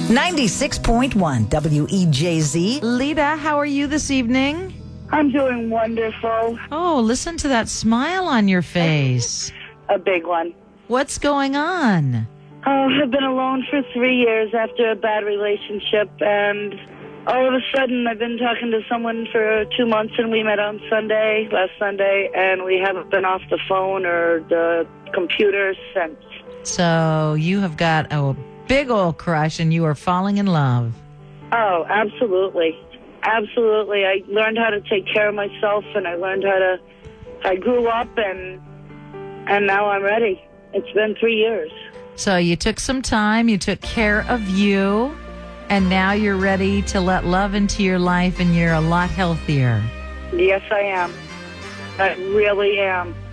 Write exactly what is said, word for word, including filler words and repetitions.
ninety-six point one W E J Z. Lita, how are you this evening? I'm doing wonderful. Oh, listen to that smile on your face. A big one. What's going on? Oh, I've been alone for three years after a bad relationship, and all of a sudden I've been talking to someone for two months, and we met on Sunday, last Sunday, and we haven't been off the phone or the computer since. So you have got a big old crush and you are falling in love. Oh, absolutely. Absolutely. I learned how to take care of myself, and I learned how to, I grew up, and and now I'm ready. It's been three years. So you took some time, you took care of you, and now you're ready to let love into your life, and you're a lot healthier. Yes, I am. I really am.